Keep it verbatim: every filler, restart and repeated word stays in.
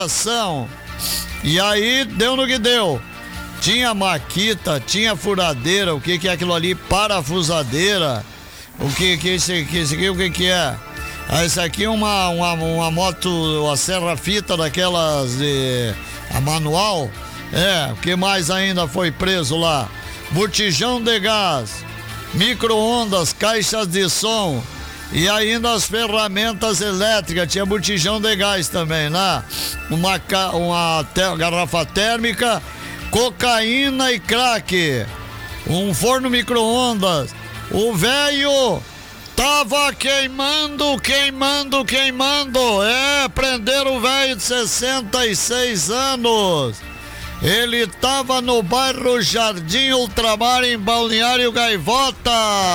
E aí deu no que deu. Tinha maquita, tinha furadeira, o que que é aquilo ali? Parafusadeira. O que que esse, que esse aqui, o que que é? Ah, esse aqui é uma, uma, uma moto, uma serra-fita daquelas de a manual. É, o que mais ainda foi preso lá? Botijão de gás, micro-ondas, caixas de som e ainda as ferramentas elétricas. Tinha botijão de gás também, né? Uma, uma te, garrafa térmica, cocaína e crack, um forno micro-ondas. O velho tava queimando, queimando, queimando. É, prenderam o velho de sessenta e seis anos. Ele tava no bairro Jardim Ultramar, em Balneário Gaivota.